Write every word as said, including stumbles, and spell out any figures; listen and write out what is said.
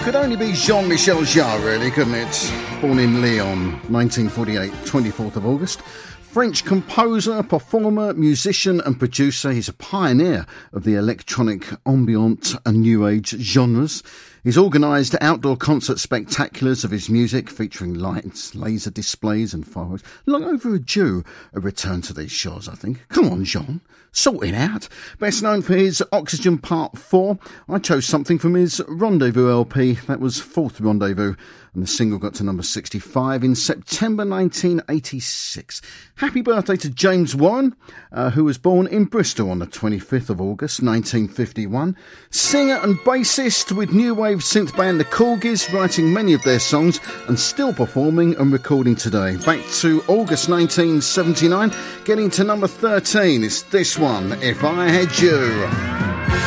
Could only be Jean-Michel Jarre, really, couldn't it? Born in Lyon, nineteen forty-eight, twenty-fourth of August. French composer, performer, musician and producer. He's a pioneer of the electronic, ambient and new age genres. He's organised outdoor concert spectaculars of his music featuring lights, laser displays and fireworks. Long overdue a return to these shores, I think. Come on, Jean. Sort it out. Best known for his Oxygen Part four. I chose something from his Rendezvous L P. That was Fourth Rendezvous. And the single got to number sixty-five in September nineteen eighty-six. Happy birthday to James Warren, uh, who was born in Bristol on the twenty-fifth of August nineteen fifty-one. Singer and bassist with new wave synth band The Corgis, writing many of their songs and still performing and recording today. Back to August nineteen seventy-nine, getting to number thirteen. It's this one, If I Had You.